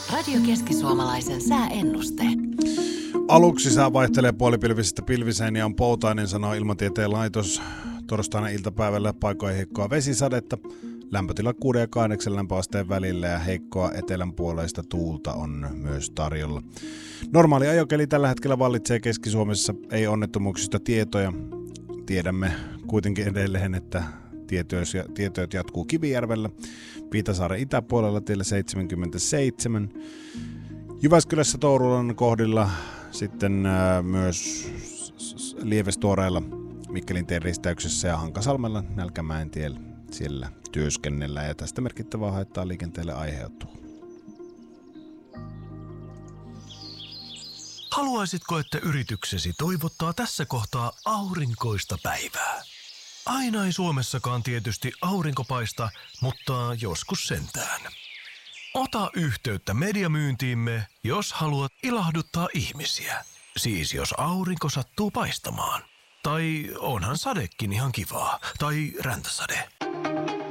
Radio Keski-Suomalaisen sääennuste. Aluksi sää vaihtelee puolipilvisestä pilviseen ja on poutainen, sanoo Ilmatieteen laitos. Torstaina iltapäivällä paikoin heikkoa vesisadetta. Lämpötila 6 ja 8 lämpöasteen välillä ja heikkoa etelänpuoleista tuulta on myös tarjolla. Normaali ajokeli tällä hetkellä vallitsee Keski-Suomessa, ei onnettomuuksista tietoja. Tiedämme kuitenkin edelleen, että tietöt jatkuu Kivijärvellä, Viitasaaren itäpuolella tiellä 77. Jyväskylässä Tourulan kohdilla sitten myös Lievestuoreilla Mikkelin tien risteyksessä ja Hankasalmella Nälkämäen tiellä siellä työskennellään ja tästä merkittävää haittaa liikenteelle aiheutuu. Haluaisitko, että yrityksesi toivottaa tässä kohtaa aurinkoista päivää? Aina ei Suomessakaan tietysti aurinko paista, mutta joskus sentään. Ota yhteyttä mediamyyntiimme, jos haluat ilahduttaa ihmisiä. Siis jos aurinko sattuu paistamaan. Tai onhan sadekin ihan kivaa. Tai räntäsade.